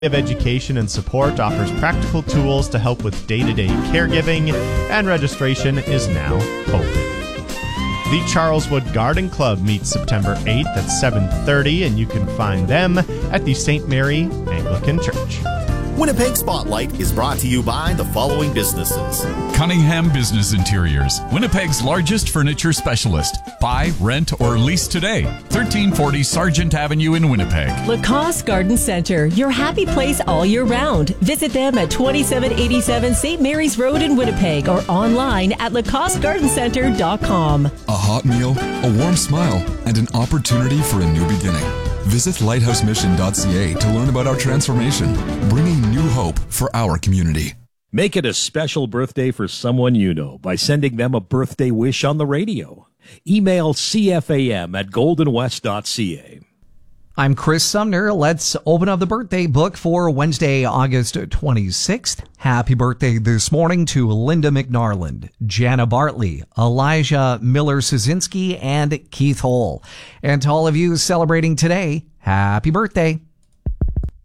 of Education and Support offers practical tools to help with day-to-day caregiving, and registration is now open. The Charleswood Garden Club meets September 8th at 7:30, and you can find them at the St. Mary Anglican Church. Winnipeg Spotlight is brought to you by the following businesses. Cunningham Business Interiors, Winnipeg's largest furniture specialist. Buy, rent, or lease today. 1340 Sargent Avenue in Winnipeg. Lacoste Garden Center, your happy place all year round. Visit them at 2787 St. Mary's Road in Winnipeg or online at lacostegardencenter.com. A hot meal, a warm smile, and an opportunity for a new beginning. Visit lighthousemission.ca to learn about our transformation, bringing new hope for our community. Make it a special birthday for someone you know by sending them a birthday wish on the radio. Email cfam@goldenwest.ca. I'm Chris Sumner. Let's open up the birthday book for Wednesday, August 26th. Happy birthday this morning to Linda McNarland, Jana Bartley, Elijah Miller-Szynski, and Keith Hole. And to all of you celebrating today, happy birthday.